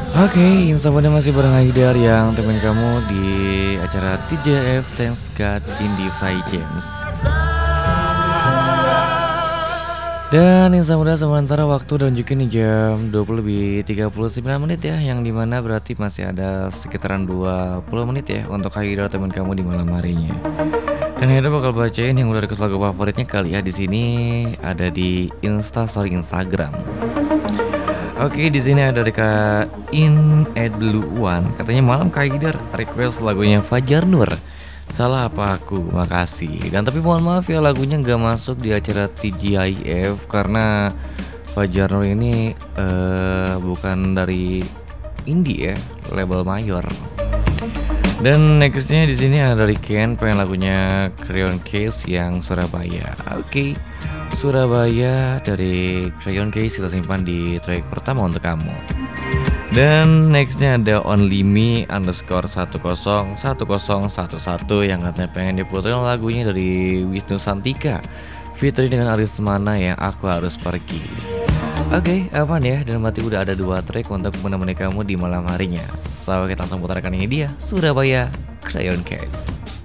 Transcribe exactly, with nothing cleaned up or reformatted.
Oke, insya Allah masih bareng Haidar yang temen kamu di acara T J F Thanks God Indie Fly James. Dan insya Allah sementara waktu dan juga nih jam dua puluh lebih tiga puluh sembilan menit ya, yang dimana berarti masih ada sekitaran dua puluh menit ya untuk Haidar temen kamu di malam harinya. Dan Haidar bakal bacain yang udah request lagu favoritnya kali ya, di sini ada di Insta Story Instagram. Oke, di sini ada Kak In Ed Blue One. Katanya malam Kak Haidar request lagunya Fajar Nur. Salah apa aku? Makasih. Dan tapi mohon maaf ya, lagunya nggak masuk di acara T G I F karena Fajar Nur ini eh, bukan dari indie ya, label mayor. Dan nextnya di sini ada dari Ken, pengen lagunya Crayon Case yang Surabaya. Oke, Surabaya dari Crayon Case kita simpan di track pertama untuk kamu. Dan nextnya ada Only Me underscore satu kosong satu kosong satu satu yang katanya pengen diputerin lagunya dari Wisnu Santika featuring dengan Aris Mana yang Aku Harus Pergi. Oke, aman ya, dan berarti udah ada dua track untuk menemani kamu di malam harinya. So, kita langsung putarkan ini dia, Surabaya Crayon Case.